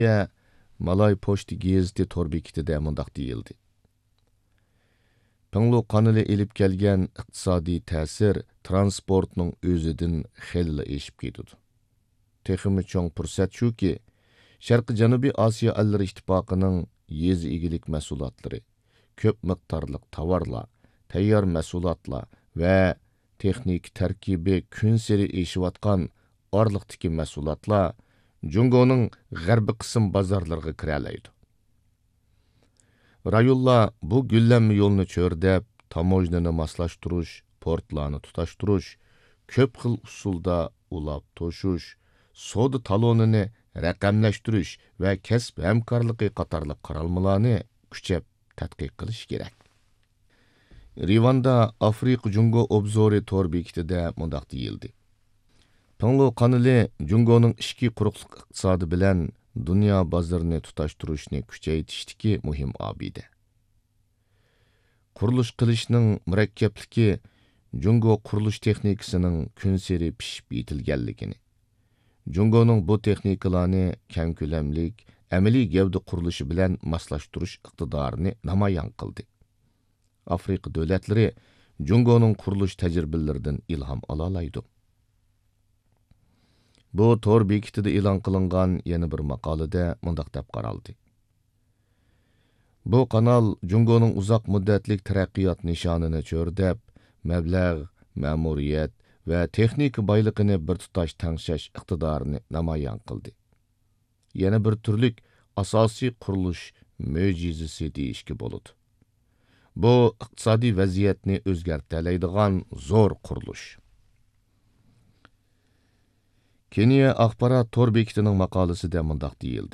Malay Poçti gazeti tor bekitida mundaq deyildi. Pinglu qanili elib kelgan iqtisodiy ta'sir transportning o'zidan xeyli eshib ketadi. Texmi cho'ng fursat shuki, Sharqi Janubiy Osiyo Allari ittifoqining yezi egilik mahsulotlari, ko'p miqdorliq tovarlar, tayyor mahsulotlar va texnik tarkibi kun sari eshiyotgan orliqdagi mahsulotlar Jungoning g'arbiy qism bozorlariga kira oladi. Rayonlar bu gullanma yo'lni cho'rdab, tamojnini moslashtirish, portlarni tutashtirish, ko'p xil usulda ulab to'shish, soda talonini raqamlashtirish va kasb hamkorligi qatorliq qaralmalarni kuchab tadqiq qilish kerak. Rivanda Afrika Jungo obzori tor bekitida mundaq deyildi. Pinglu qanili Jungoning ishki quruqlik iqtisodi bilan dunyo bozorini tutashtirishni kuchaytirishdagi muhim obida. Qurilish qilishning murakkabligi Jungo qurilish texnikasining kun sari pishib yetilganligini, Jungoning bu texnikalarni keng ko'lamlik amaliy gavda qurilishi bilan moslashtirish iqtidorini namoyon qildi. Afrika davlatlari Jungoning qurilish tajribalaridan ilhom ola oladi. Bu tor bekitida e'lon qilingan yana bir maqolada mundaq deb qaraldi. Bu kanal Jungoning uzoq muddatlik taraqqiyot nishonini cho'rdab, mablag', ma'muriyat va texnika boyligini bir tutash tangshash iqtidorini namoyon qildi. Yana bir turlik asosiy qurilish mo'jizasi deyishga bo'ladi. Bu iqtisodiy vaziyatni o'zgartiradigan zo'r qurilish. Keniya axborot tor bekitining maqolasida mundaq deyildi.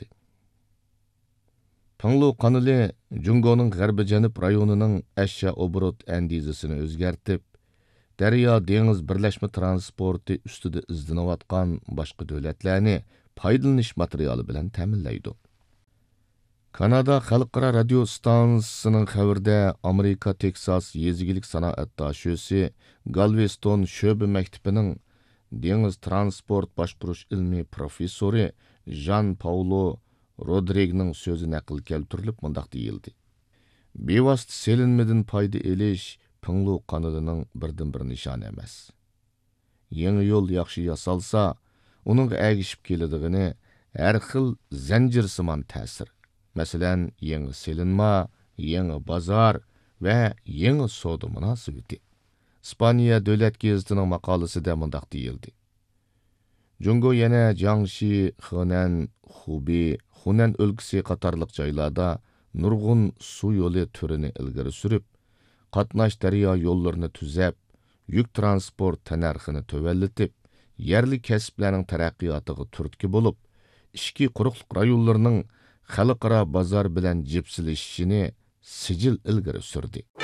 Pinglu qanili Jungoning g'arbi janub rayonining ashyo obrot andizasini o'zgartib, daryo dengiz birlashma transporti ustida izlanayotgan boshqa davlatlarni foydalanish materiali bilan ta'minlaydi. Kanada xalqaro radio stansiyasining xabarida Amerika Teksas yezigilik sanoatdoshi Galveston sho'ba maktabining dengiz transport boshqarish ilmiy professori Jean Paulo Rodrigning so'zi naql keltirilib mundaq deyildi. Bevosita selinmadan foyda elish Pinglu qanalining birdan bir nishoni emas. Yangi yo'l yaxshi yasalsa, uning agishib keladigini har xil zanjirsimon ta'sir. Masalan, yangi selinma, yangi bozor va yangi savdo munosabati. İspaniya davlat gazetining maqolasida mundaq deyildi. Jungo yana Jiangxi, Henan, Hubei, Hunan o'lkasi qatorliq joylarda nurg'un suv yo'li turini ilgari surib, qatnash daryo yo'llarini tuzab, yuk transport tanarxini tövəlletib, yerli kasblarning taraqqiyotiga turtki bo'lib, ishki quruqlik rayonlarining xalqaro bozor bilan jipsilishishini sijil ilgari surdi.